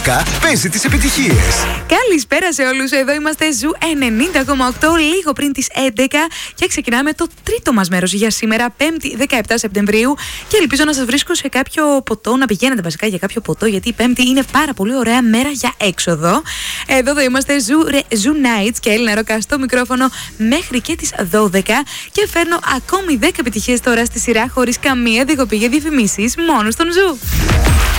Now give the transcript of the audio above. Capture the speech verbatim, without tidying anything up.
Παίζει τις επιτυχίες. Καλησπέρα σε όλους. Εδώ είμαστε Ζου ενενήντα κόμμα οκτώ, λίγο πριν τις έντεκα και ξεκινάμε το τρίτο μας μέρος για σήμερα, Πέμπτη δεκαεπτά Σεπτεμβρίου. Και ελπίζω να σας βρίσκω σε κάποιο ποτό, να πηγαίνετε βασικά για κάποιο ποτό, γιατί η Πέμπτη είναι πάρα πολύ ωραία μέρα για έξοδο. Εδώ θα είμαστε Ζου, Ζου Nights και Έλληνα Ρόκα στο μικρόφωνο μέχρι και τις δώδεκα. Και φέρνω ακόμη δέκα επιτυχίες τώρα στη σειρά, χωρίς καμία δικοπή για διαφημίσεις, μόνο στον Ζου.